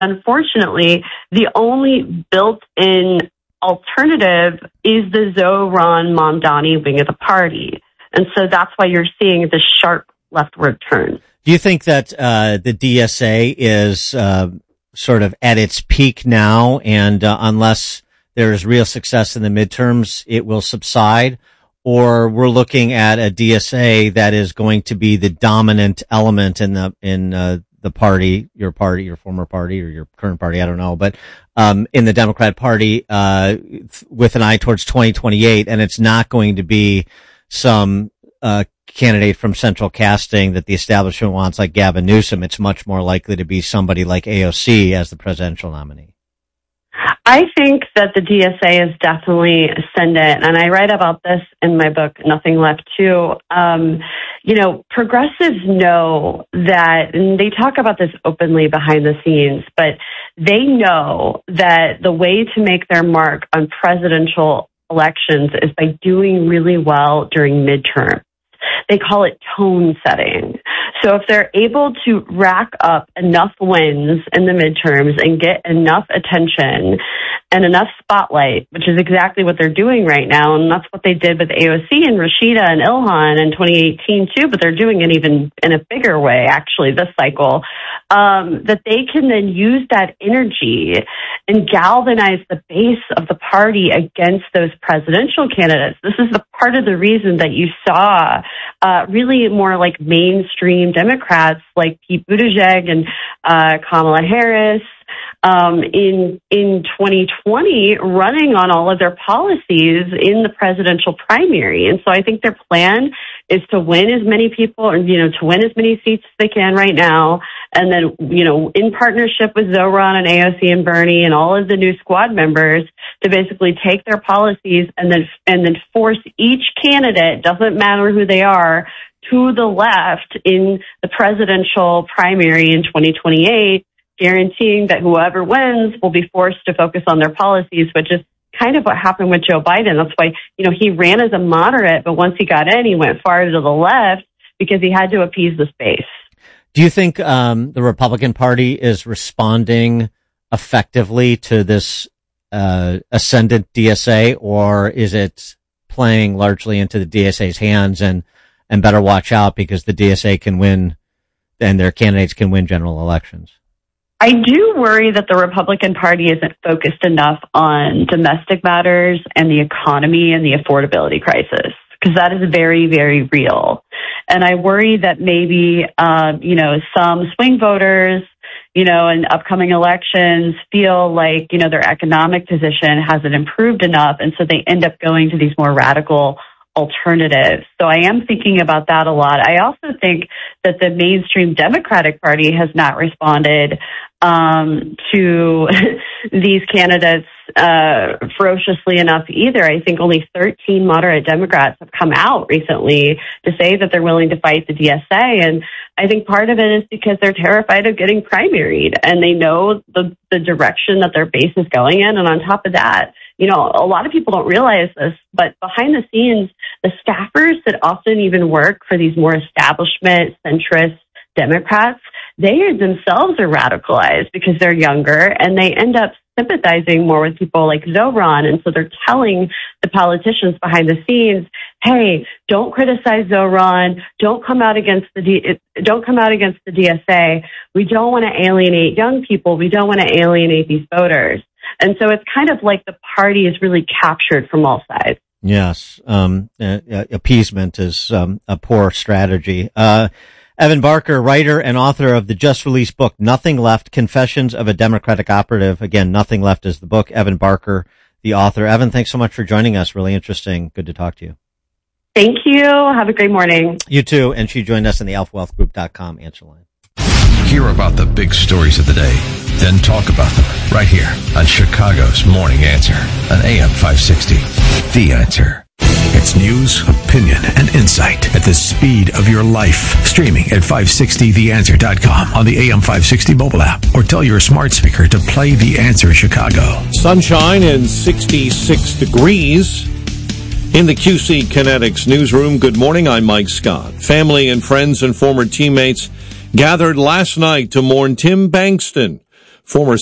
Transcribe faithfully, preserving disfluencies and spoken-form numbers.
unfortunately, the only built-in alternative is the Zohran Mamdani wing of the party. And so that's why you're seeing the sharp leftward turn. Do you think that uh, the D S A is uh, sort of at its peak now, and uh, unless there is real success in the midterms, it will subside? Or we're looking at a D S A that is going to be the dominant element in the in uh, the party, your party, your former party, or your current party, I don't know, but um, in the Democrat Party, uh, with an eye towards twenty twenty-eight, and it's not going to be some uh, candidate from central casting that the establishment wants, like Gavin Newsom. It's much more likely to be somebody like A O C as the presidential nominee. I think that the D S A is definitely ascendant, and I write about this in my book, Nothing Left, too. Um, you know, progressives know that, and they talk about this openly behind the scenes, but they know that the way to make their mark on presidential elections is by doing really well during midterm. They call it tone setting. So if they're able to rack up enough wins in the midterms and get enough attention and enough spotlight, which is exactly what they're doing right now, and that's what they did with A O C and Rashida and Ilhan in twenty eighteen too, but they're doing it even in a bigger way, actually, this cycle, um, that they can then use that energy and galvanize the base of the party against those presidential candidates. This is the part of the reason that you saw uh, really more like mainstream Democrats like Pete Buttigieg and uh, Kamala Harris um, in in twenty twenty running on all of their policies in the presidential primary. And so I think their plan is to win as many people, or, you know, to win as many seats as they can right now. And then, you know, in partnership with Zohran and A O C and Bernie and all of the new squad members to basically take their policies and then, and then force each candidate, doesn't matter who they are, to the left in the presidential primary in twenty twenty-eight, guaranteeing that whoever wins will be forced to focus on their policies, which is kind of what happened with Joe Biden. That's why, you know, he ran as a moderate, but once he got in, he went far to the left because he had to appease the base. Do you think um, the Republican Party is responding effectively to this uh, ascendant D S A, or is it playing largely into the D S A's hands and, and better watch out because the D S A can win and their candidates can win general elections? I do worry that the Republican Party isn't focused enough on domestic matters and the economy and the affordability crisis, because that is very, very real. And I worry that maybe, um, you know, some swing voters, you know, in upcoming elections feel like, you know, their economic position hasn't improved enough. And so they end up going to these more radical alternatives. So I am thinking about that a lot. I also think that the mainstream Democratic Party has not responded um, to these candidates uh, ferociously enough either. I think only thirteen moderate Democrats have come out recently to say that they're willing to fight the D S A. And I think part of it is because they're terrified of getting primaried and they know the, the direction that their base is going in. And on top of that, you know, a lot of people don't realize this, but behind the scenes, the staffers that often even work for these more establishment centrist Democrats, they themselves are radicalized because they're younger and they end up sympathizing more with people like Zohran. And so they're telling the politicians behind the scenes, hey, don't criticize Zohran. Don't come out against the D- don't come out against the D S A. We don't want to alienate young people. We don't want to alienate these voters. And so it's kind of like the party is really captured from all sides. Yes. Um, uh, appeasement is um, a poor strategy. Uh, Evan Barker, writer and author of the just released book, Nothing Left, Confessions of a Democratic Operative. Again, Nothing Left is the book. Evan Barker, the author. Evan, thanks so much for joining us. Really interesting. Good to talk to you. Thank you. Have a great morning. You too. And she joined us in the alpha wealth group dot com answer line. Hear about the big stories of the day, then talk about them right here on Chicago's Morning Answer on A M five sixty. The Answer. It's news, opinion, and insight at the speed of your life. Streaming at five sixty the answer dot com on the A M five sixty mobile app, or tell your smart speaker to play The Answer Chicago. Sunshine and sixty-six degrees in the Q C Kinetics newsroom. Good morning. I'm Mike Scott. Family and friends and former teammates gathered last night to mourn Tim Bankston, Former